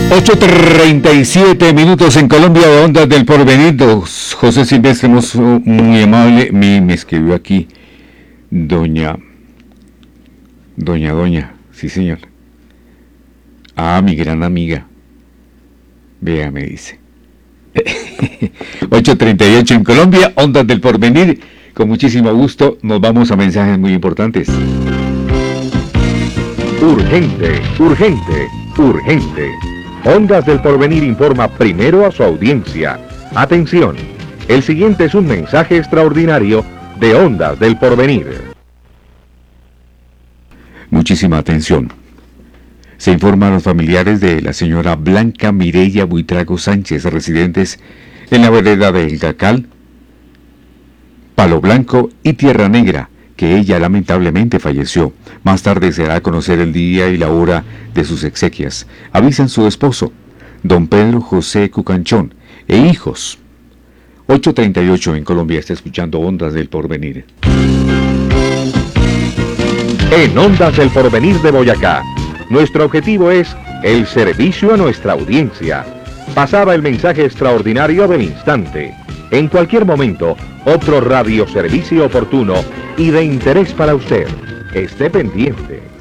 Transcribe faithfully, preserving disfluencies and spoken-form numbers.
ocho treinta y siete minutos en Colombia, de Ondas del Porvenir. José Silvestre, muy amable, me, me escribió aquí. Doña. Doña, doña, sí señor. Ah, mi gran amiga. Vea, me dice. ocho treinta y ocho en Colombia, Ondas del Porvenir. Con muchísimo gusto nos vamos a mensajes muy importantes. Urgente, urgente, urgente. Ondas del Porvenir informa primero a su audiencia. Atención, el siguiente es un mensaje extraordinario de Ondas del Porvenir. Muchísima atención. Se informa a los familiares de la señora Blanca Mireya Buitrago Sánchez, residentes en la vereda de El Cacal, Palo Blanco y Tierra Negra, que ella lamentablemente falleció. Más tarde se dará a conocer el día y la hora de sus exequias. Avisan su esposo, don Pedro José Cucanchón, e hijos. ocho treinta y ocho en Colombia, está escuchando Ondas del Porvenir. En Ondas del Porvenir de Boyacá, nuestro objetivo es el servicio a nuestra audiencia. Pasaba el mensaje extraordinario del instante. En cualquier momento, otro radioservicio oportuno y de interés para usted. Esté pendiente.